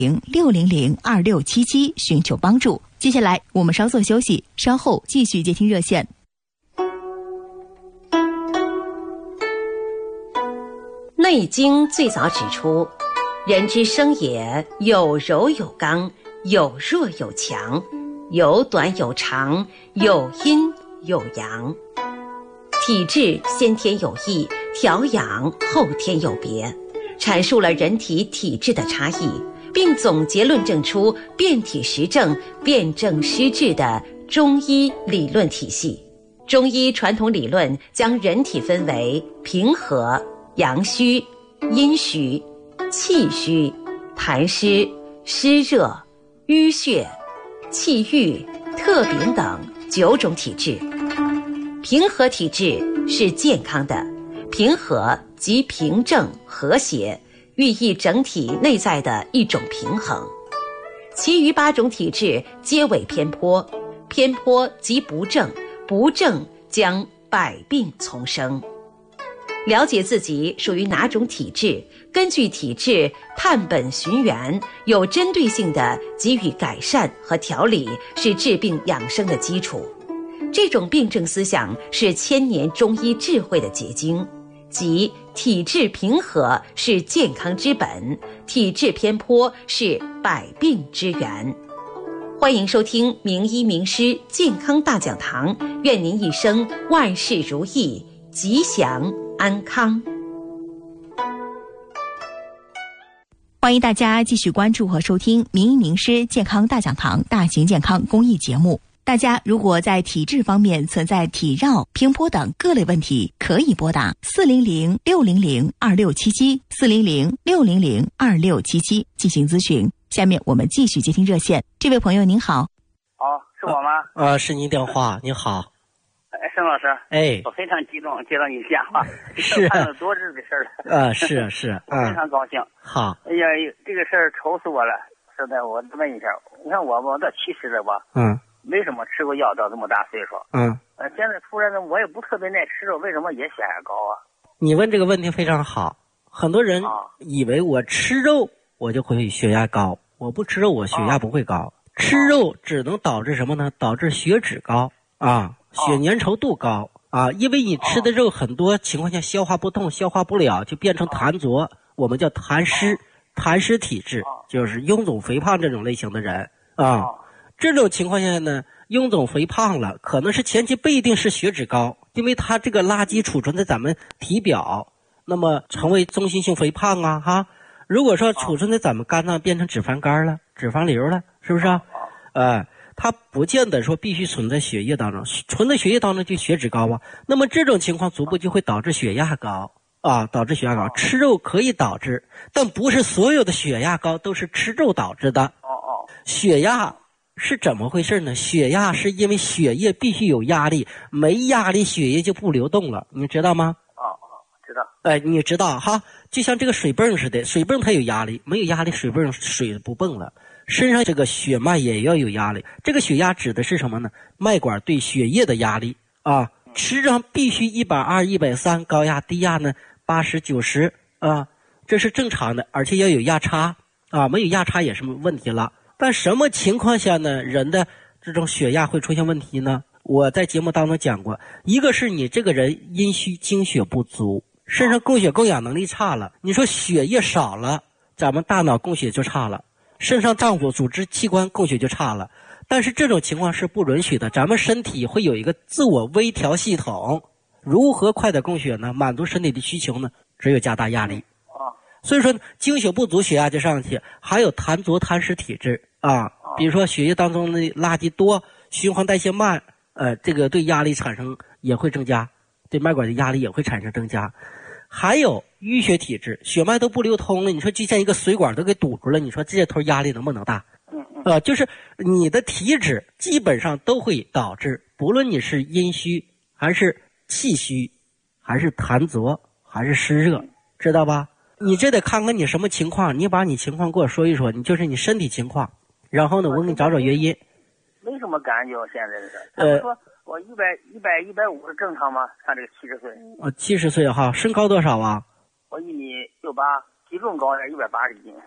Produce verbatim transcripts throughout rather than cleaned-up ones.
零六零零二六七七寻求帮助。接下来我们稍作休息，稍后继续接听热线。 内经最早指出，人之生也，有柔有刚，有弱有强，有短有长，有阴有阳。体质先天有异，调养后天有别，阐述了人体体质的差异，并总结论证出辨体实证、辨证施治的中医理论体系。中医传统理论将人体分为平和、阳虚、阴虚、气虚、痰湿、湿热、淤血、气郁、特禀等九种体质。平和体质是健康的，平和即平正和谐，寓意整体内在的一种平衡。其余八种体质皆为偏颇，偏颇即不正，不正将百病丛生。了解自己属于哪种体质，根据体质探本寻源，有针对性地给予改善和调理，是治病养生的基础。这种病症思想是千年中医智慧的结晶，即体质平和是健康之本，体质偏颇是百病之源。欢迎收听名医名师健康大讲堂，愿您一生万事如意，吉祥安康。 欢迎大家继续关注和收听名医名师健康大讲堂大型健康公益节目。大家如果在体质方面存在体绕、偏颇等各类问题，可以拨打四零零六零零二六七七四零零六零零二六七七进行咨询。下面我们继续接听热线。这位朋友您好。 哦，是我吗？ 呃，是您电话。您好。 哎，沈老师。 哎， 我非常激动接到你的电话， 是盼了多日的事儿了。 啊、呃，是是， 我非常高兴。 好。 哎呀，这个事儿愁死我了。现在我问一下，你看我我到七十了吧？ 嗯。 没什么吃过药，到这么大岁数。 嗯。 呃，现在突然呢，我也不特别爱吃肉，为什么也血压高啊？ 你问这个问题非常好。很多人以为我吃肉我就会血压高，我不吃肉我血压不会高。啊、吃肉只能导致什么呢？导致血脂高啊，血粘稠度高啊，因为你吃的肉很多情况下消化不动、消化不了，就变成痰浊，我们叫痰湿，痰湿体质，就是臃肿肥胖这种类型的人啊。这种情况下呢，臃肿肥胖了，可能是前期不一定是血脂高，因为它这个垃圾储存在咱们体表，那么成为中心性肥胖啊哈。如果说储存在咱们肝脏变成脂肪肝了、脂肪瘤了，是不是啊？呃，它不见得说必须存在血液当中，存在血液当中就血脂高啊。那么这种情况逐步就会导致血压高啊，导致血压高。吃肉可以导致，但不是所有的血压高都是吃肉导致的。 哦哦， 血压是怎么回事呢？血压是因为血液必须有压力，没压力血液就不流动了，你知道吗？ 哦哦，知道。 哎，你知道哈，就像这个水泵似的，水泵它有压力，没有压力水泵水不泵了。身上这个血脉也要有压力，这个血压指的是什么呢？脉管对血液的压力啊，实际上必须一百二、一百三，高压低压呢八十、九十啊，这是正常的，而且要有压差啊，没有压差也是问题了。但什么情况下呢，人的这种血压会出现问题呢？我在节目当中讲过，一个是你这个人阴虚精血不足，身上供血供氧能力差了，你说血液少了，咱们大脑供血就差了，肾上脏腑组织器官供血就差了。但是这种情况是不允许的，咱们身体会有一个自我微调系统，如何快点供血呢？满足身体的需求呢？只有加大压力。所以说精血不足血压就上去，还有痰浊痰湿体质啊，比如说血液当中的垃圾多，循环代谢慢，呃，这个对压力产生也会增加，对脉管的压力也会产生增加。还有淤血体质，血脉都不流通了，你说就像一个水管都给堵住了，你说这头压力能不能大？呃，就是你的体质基本上都会导致，不论你是阴虚还是气虚，还是痰浊还是湿热，知道吧？你这得看看你什么情况，你把你情况给我说一说，你就是你身体情况，然后呢，我给你找找原因。 没什么感觉，现在是。呃，说我一百一百一百五是正常吗？看这个七十岁。 哦，七十岁哈，身高多少啊？ 我一米六八，体重高点，一百八十斤。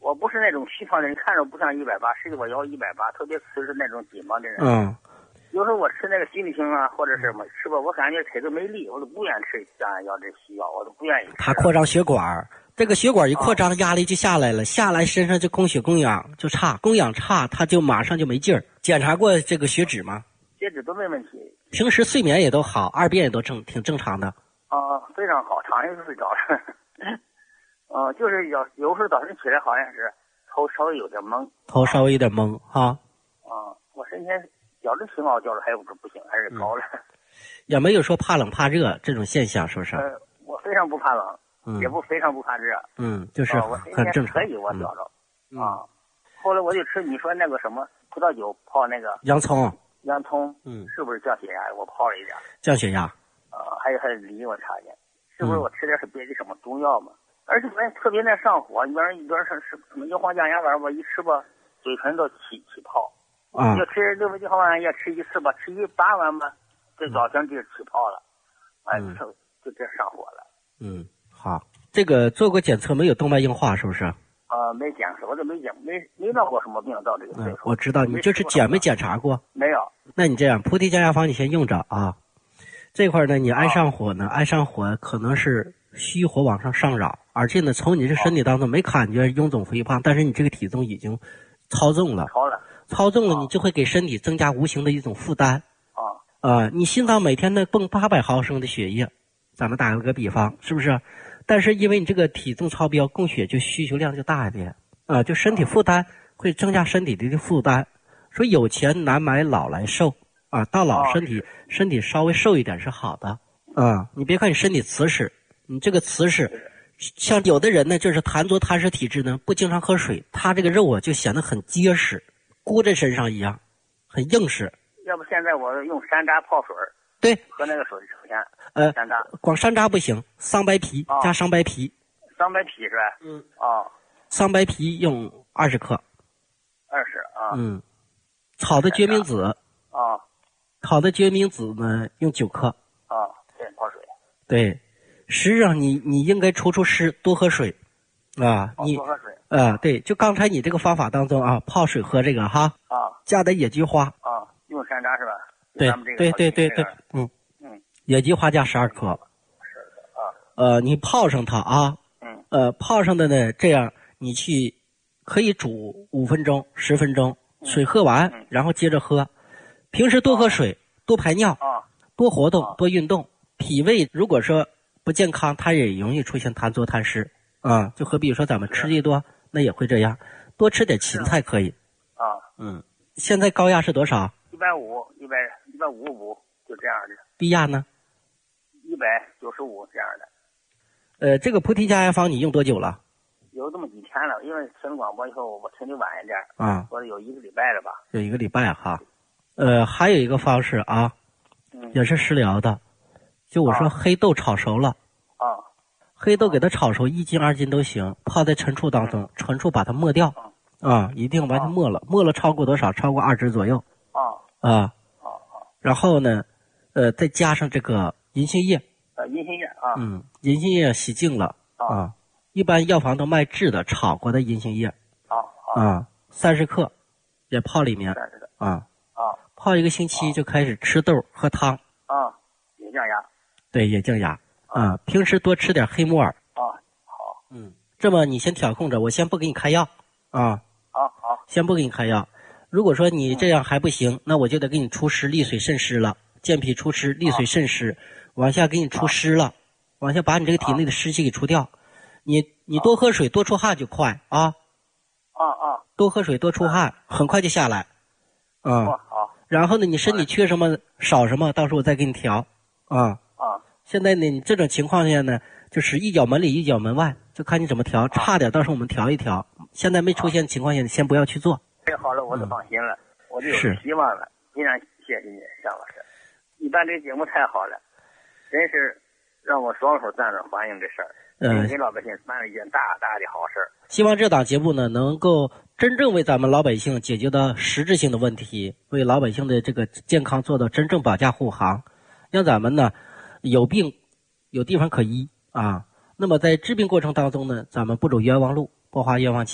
我不是那种虚胖的人，看着不像一百八，实际我腰一百八，特别瓷实那种紧绷的人。 嗯。 有时候我吃那个心理性啊，或者是什么吃吧，我感觉腿都没力，我都不愿意吃降压药这西药，我都不愿意吃。 它扩张血管，这个血管一扩张，压力就下来了，下来身上就供血供氧就差，供氧差，它就马上就没劲儿。检查过这个血脂吗？ 血脂都没问题。 平时睡眠也都好，二便也都正挺正常的。 啊、呃，非常好，躺下就睡着了。嗯、呃，就是有有时候早晨起来好像是头稍微有点懵， 头稍微有点懵哈。 啊、呃，我身前觉着挺好，觉着还不是不行，还是高了。嗯、 也没有说怕冷怕热这种现象，是不是？ 呃，我非常不怕冷， 嗯、 也不非常不怕热。 嗯，就是很正常。 可以，我觉着。嗯、啊，后来我就吃你说那个什么葡萄酒泡那个洋葱。 洋葱， 嗯， 是不是降血压？我泡了一点。 降血压。 啊、呃，还有还有梨，我查见，是不是我吃点是别的什么中药嘛？嗯、而且我特别那上火，一边一边是是什么牛黄降压丸，我一吃吧，嘴唇都起起泡。 啊， 就吃六味地黄丸也吃一次吧，吃一八碗吧，这早上就起泡了，哎， 嗯、 就就这上火了。 嗯，好，这个做过检测没有动脉硬化是不是？ 啊、呃，没检测，我都没检，没没闹过什么病到这个岁数、 嗯。我知道，你就是检没检查过？ 没有。 那你这样，菩提降压方你先用着啊。这块呢，你爱上火呢，爱上火可能是虚火往上上扰，而且呢，从你这身体当中没感觉臃肿肥胖，但是你这个体重已经超重了。 超了。 超重了，你就会给身体增加无形的一种负担。 啊。 呃，你心脏每天呢泵八百毫升的血液，咱们打个比方，是不是？但是因为你这个体重超标，供血就需求量就大一点，啊、呃，就身体负担会增加身体的负担。所以有钱难买老来瘦啊，到老身体、哦、身体稍微瘦一点是好的啊。你别看你身体瓷实，你这个瓷实，像有的人呢就是痰浊痰湿体质呢，不经常喝水，他这个肉啊就显得很结实，箍在身上一样，很硬实。 要不现在我用山楂泡水， 对， 喝那个水首先， 呃， 山楂光山楂不行，桑白皮、哦、加桑白皮， 桑白皮是吧？ 嗯， 哦， 桑白皮用二十克， 二十啊， 嗯，炒的决明子， 啊， 炒的决明子呢用九克， 啊，对，泡水， 对，实际上你你应该除除湿，多喝水，啊， 哦、 你多喝水， 啊，对，就刚才你这个方法当中啊，泡水喝这个哈， 啊， 加点野菊花， 啊，用山楂是吧？ 对对对对对，嗯嗯，野菊花加十二克， 十二克啊， 呃，你泡上它啊， 嗯， 呃，泡上的呢，这样你去可以煮五分钟、十分钟，水喝完， 嗯、 然后接着喝。平时多喝水，哦、多排尿， 啊， 多活动， 啊、 多运动。脾胃如果说不健康，它也容易出现痰浊痰湿啊。就和比如说咱们吃的多，那也会这样。多吃点芹菜可以。 啊， 嗯，现在高压是多少？ 一百五，一百一百五十五，就这样的。 低压呢？ 一百九十五这样的。 呃，这个菩提降压方你用多久了？ 有这么几天了，因为听广播以后我听的晚一点啊， 我有一个礼拜了吧。 有一个礼拜哈。呃，还有一个方式啊， 嗯、 也是食疗的，就我说黑豆炒熟了。 啊。 黑豆给它炒熟一斤二斤都行，泡在陈醋当中，陈醋把它没掉。 啊啊，一定把它没了，没了超过多少？超过二指左右。 啊啊啊！然后呢，呃，再加上这个银杏叶。 呃，银杏叶啊。 嗯，银杏叶洗净了啊。一般药房都卖制的炒过的银杏叶。 啊啊，三十克，也泡里面。 三十克。 啊啊。 泡一个星期就开始吃豆喝汤。 啊，也降压。 对，也降压。啊，平时多吃点黑木耳。 啊，好。 嗯，这么你先调控着，我先不给你开药啊。 好好， 先不给你开药。如果说你这样还不行，嗯、那我就得给你除湿、利水渗湿了。健脾除湿、利水渗湿，往下给你除湿了，往下把你这个体内的湿气给除掉。你你多喝水，多出汗就快啊。 啊啊， 多喝水，多出汗，很快就下来。啊、 嗯。好。 然后呢，你身体缺什么少什么，到时候我再给你调。啊。 啊。 现在呢，你这种情况下呢，就是一脚门里一脚门外，就看你怎么调。差点到时候我们调一调。现在没出现情况下，你先不要去做。 这好了，我就放心了，嗯、我就有希望了。非常谢谢你，向老师。你办这个节目太好了，真是让我双手赞成欢迎这事儿。嗯，给老百姓办了一件大大的好事儿。 希望这档节目呢，能够真正为咱们老百姓解决到实质性的问题，为老百姓的这个健康做到真正保驾护航，让咱们呢有病有地方可医啊。那么在治病过程当中呢，咱们不走冤枉路，不花冤枉钱，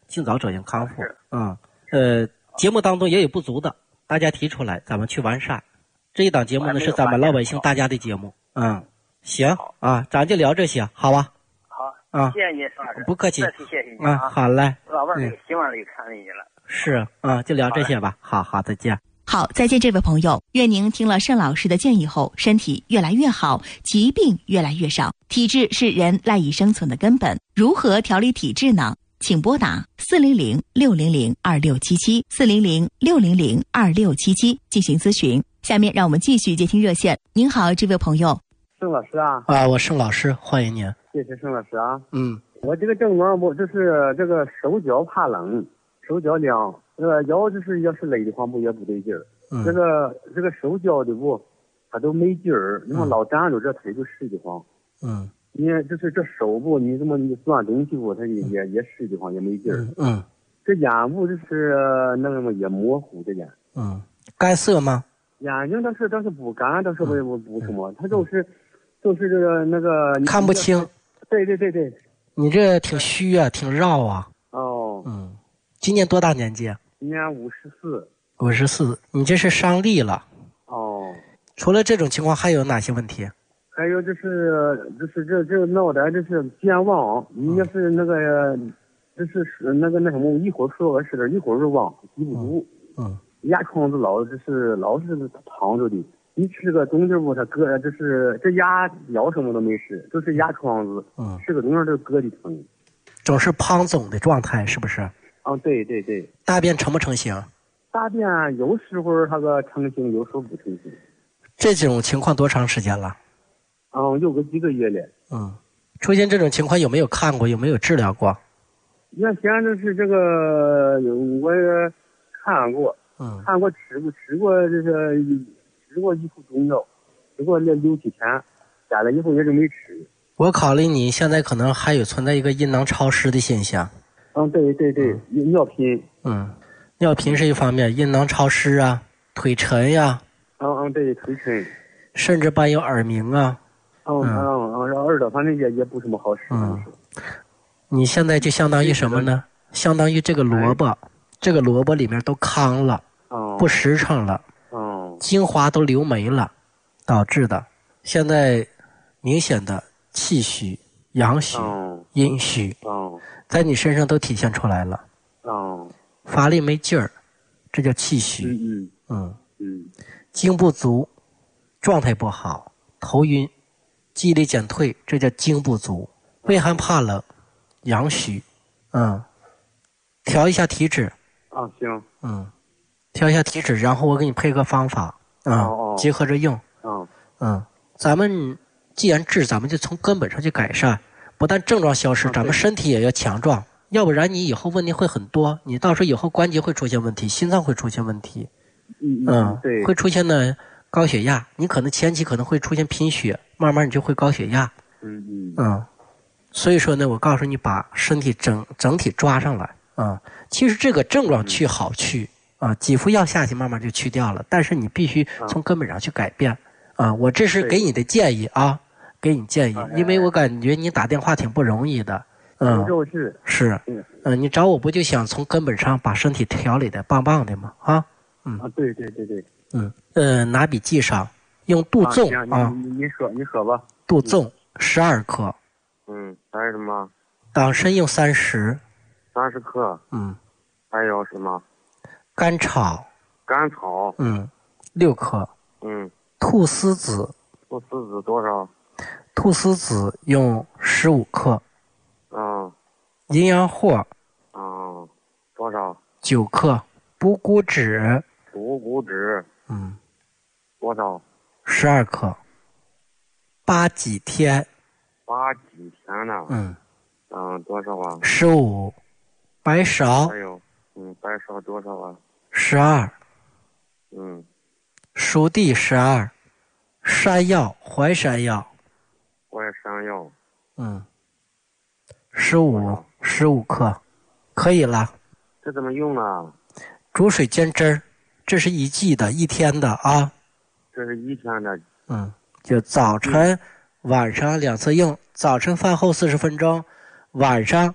尽早走向康复。嗯，呃，节目当中也有不足的，大家提出来，咱们去完善。这一档节目呢是咱们老百姓大家的节目。嗯，行啊，咱就聊这些，好吧？ 好啊， 谢谢您，孙老师， 不客气， 再次谢谢您啊，好嘞。 老伴儿希望里看见你了。 是啊，就聊这些吧。好好，再见。 好，再见，这位朋友。愿您听了盛老师的建议后，身体越来越好，疾病越来越少。体质是人赖以生存的根本，如何调理体质呢？请拨打四零零六零零二六七七四零零六零零二六七七进行咨询。下面让我们继续接听热线。您好，这位朋友。 盛老师啊。 啊，我盛老师，欢迎您。 谢谢盛老师啊。 嗯， 我这个症状不就是这个手脚怕冷，手脚凉，这个腰就是要是勒的话不也不对劲儿。 嗯， 这个这个手脚的不，它都没劲儿，你看老站着这腿就使得慌。 嗯， 你就是这手部，你怎么你钻东西不，它也也也使得慌，也没劲儿。 嗯， 这眼部就是那个也模糊这眼。 嗯，干涩吗？ 眼睛倒是倒是不干，倒是不不不什么，它就是就是这个那个看不清。 对对对对。 你这挺虚啊，挺绕啊。 哦。 嗯，今年多大年纪？ 今年五十四。 五十四，你这是伤力了。 哦。 除了这种情况，还有哪些问题？ 还有就是就是这这脑袋就是健忘，你要是那个就是那个那什么，一会儿说个事，一会儿就忘，记不住。 嗯。 牙床子老就是老是躺着的，你吃个东西不，它搁就是这牙咬什么都没事，就是牙床子。 嗯。 吃个东西就搁的疼。 总是胖肿的状态，是不是？ 啊，对对对。 大便成不成形？ 大便有时候它个成型，有时候不成型。 这种情况多长时间了？ 嗯，有个几个月了。 嗯，出现这种情况有没有看过？有没有治疗过？ 原先就是这个，我也看过， 嗯， 看过吃过吃过这个吃过一副中药，吃过那六七天，下来以后也是没吃。 我考虑你现在可能还有存在一个阴囊潮湿的现象。 嗯，对对对，嗯、尿频。 嗯。尿频是一方面，阴囊潮湿啊，腿沉呀、 啊。嗯嗯，对，腿沉。 甚至伴有耳鸣啊。 嗯嗯嗯，然后耳朵反正也也不怎么好使。 嗯。你现在就相当于什么呢？相当于这个萝卜，哎、这个萝卜里面都糠了， 哦、 不实诚了， 哦、 精华都流没了，导致的。现在明显的气虚、阳虚、 哦、 阴虚， 哦、 在你身上都体现出来了。 哦。 乏力没劲儿，这叫气虚。 嗯嗯嗯嗯， 精不足，状态不好，头晕，记忆力减退，这叫精不足。畏寒怕冷，阳虚。嗯，调一下体脂。 啊，行。 嗯，调一下体脂，然后我给你配个方法。嗯， 哦哦结合着用。 嗯嗯，咱们既然治，咱们就从根本上去改善，不但症状消失，咱们身体也要强壮。要不然你以后问题会很多，你到时候以后关节会出现问题，心脏会出现问题， 嗯嗯，对， 会出现呢高血压，你可能前期可能会出现贫血，慢慢你就会高血压。 嗯嗯嗯，所以说呢，我告诉你，把身体整整体抓上来啊。其实这个症状去好去啊，几副药下去慢慢就去掉了，但是你必须从根本上去改变啊。我这是给你的建议啊，给你建议，因为我感觉你打电话挺不容易的。嗯， 是是，嗯，你找我不就想从根本上把身体调理的棒棒的吗？啊，嗯， 啊，对对对对， 嗯，呃，拿笔记上，用杜仲啊， 你你说你说吧， 杜仲十二克， 嗯，还有什么？ 党参用三十， 三十克， 嗯， 还有什么？ 甘草， 甘草， 嗯，六克， 嗯， 菟丝子， 菟丝子多少？ 菟丝子用十五克。 嗯， 阴阳藿， 嗯，多少？ 九克。补骨脂， 补骨脂， 嗯， 多少？ 十二克。八几天， 八几天呢？ 嗯， 嗯，多少啊？ 十五。白芍， 还有，嗯，白芍多少啊？ 十二。 嗯， 熟地十二。山药，淮山药， 淮山药， 嗯。十五十五克，可以了。 这怎么用呢？ 煮水煎汁儿，这是一剂的，一天的啊。 这是一天的。 嗯，就早晨、嗯、晚上两次用，早晨饭后四十分钟，晚上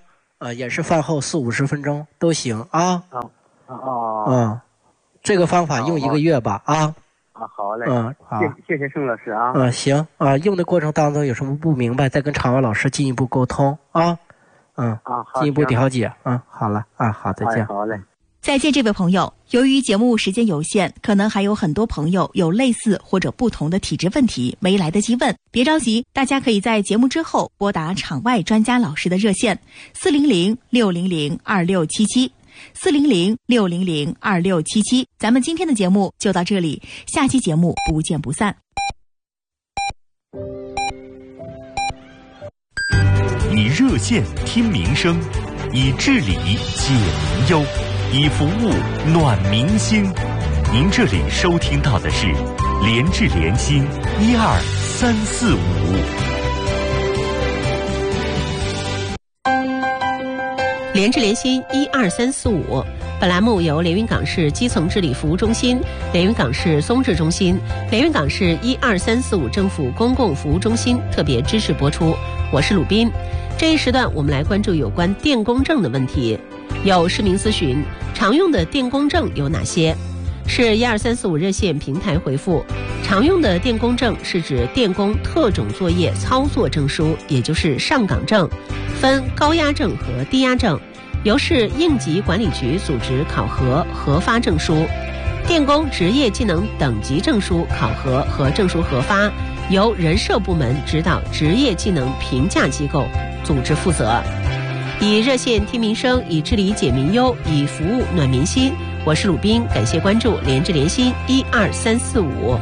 啊，也是饭后四五十分钟都行啊。 啊啊啊！ 嗯，这个方法用一个月吧啊。 啊，好嘞。 嗯，好， 谢谢谢盛老师啊。 嗯，行啊，用的过程当中有什么不明白，再跟场外老师进一步沟通啊。嗯啊，好， 进一步调解。嗯，好了啊，好，再见。 好嘞。 再见，这位朋友。由于节目时间有限，可能还有很多朋友有类似或者不同的体质问题没来得及问，别着急，大家可以在节目之后拨打场外专家老师的热线四零零六零零二六七七四零零六零零二六七七。咱们今天的节目就到这里，下期节目不见不散。 以热线听民生，以治理解民忧，以服务暖民心。您这里收听到的是联治联心一二三四五。 联治联心一二三四五，本栏目由连云港市基层治理服务中心、连云港市松治中心、连云港市一二三四五政府公共服务中心特别支持播出。我是鲁斌。这一时段我们来关注有关电工证的问题。有市民咨询，常用的电工证有哪些？是一二三四五热线平台回复，常用的电工证是指电工特种作业操作证书，也就是上岗证，分高压证和低压证，由市应急管理局组织考核核发证书。电工职业技能等级证书考核和证书核发由人社部门指导职业技能评价机构组织负责。以热线听民生，以治理解民忧，以服务暖民心。我是鲁斌，感谢关注联治联心一二三四五。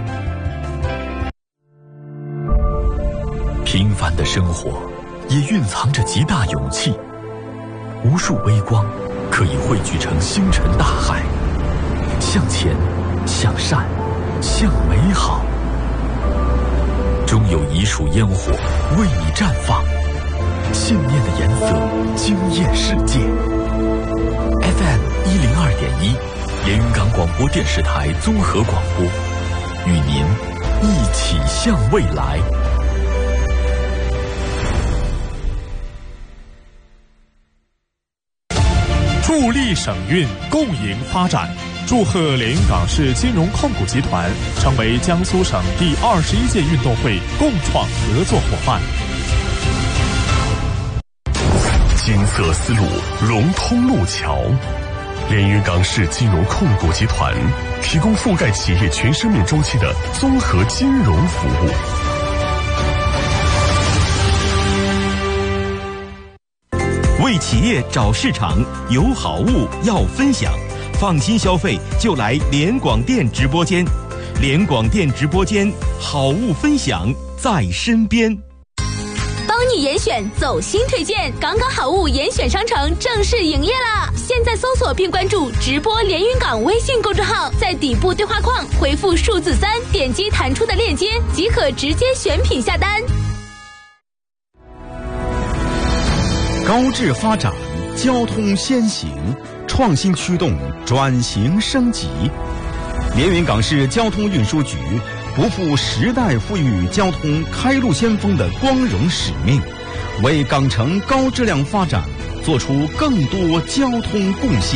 平凡的生活也蕴藏着极大勇气，无数微光可以汇聚成星辰大海。向前，向善，向美好，终有一束烟火为你绽放，信念的颜色惊艳世界。 F M 一零二点一，连云港广播电视台综合广播，与您一起向未来。 助力省运，共赢发展。祝贺连云港市金融控股集团成为江苏省第二十一届运动会共创合作伙伴。 金色丝路龙通路桥，连云港市金融控股集团提供覆盖企业全生命周期的综合金融服务。 为企业找市场，有好物要分享，放心消费就来联广电直播间。联广电直播间，好物分享在身边。 帮你严选走心推荐，港港好物严选商城正式营业啦！现在搜索并关注直播连云港微信公众号，在底部对话框回复数字三，点击弹出的链接即可直接选品下单。 高质发展，交通先行，创新驱动转型升级。连云港市交通运输局不负时代赋予交通开路先锋的光荣使命，为港城高质量发展做出更多交通贡献。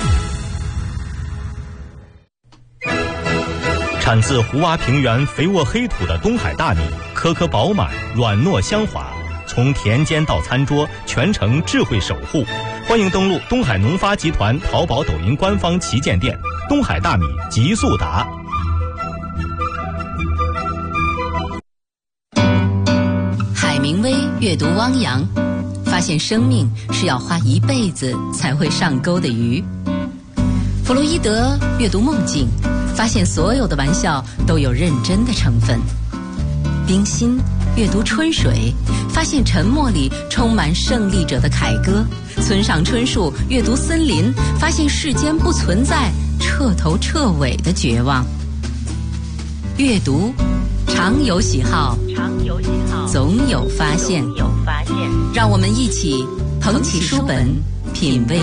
产自湖洼平原肥沃黑土的东海大米，颗颗饱满，软糯香滑，从田间到餐桌，全程智慧守护。欢迎登录东海农发集团淘宝、抖音官方旗舰店，东海大米极速达。 海明威阅读汪洋，发现生命是要花一辈子才会上钩的鱼。弗洛伊德阅读梦境，发现所有的玩笑都有认真的成分。冰心阅读春水，发现沉默里充满胜利者的凯歌。村上春树阅读森林，发现世间不存在彻头彻尾的绝望。阅读常有喜好，常有喜好，总有发现，总有发现。让我们一起捧起书本，品味